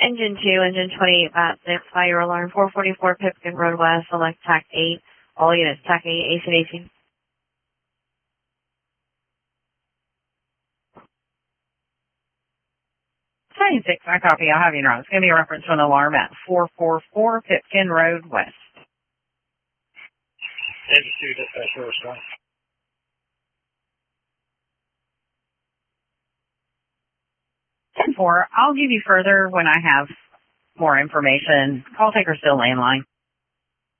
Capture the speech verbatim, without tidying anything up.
Engine two, engine twenty-eight, bat six, fire alarm, four forty-four Pipkin Road West, select T A C eight. All units, T A C eight, A C D C. twenty-six, I copy. I'll have you know. It's going to be a reference to an alarm at four forty-four Pipkin Road West. Engine two, dispatch, respond. ten four, I'll give you further when I have more information. Call taker still landline.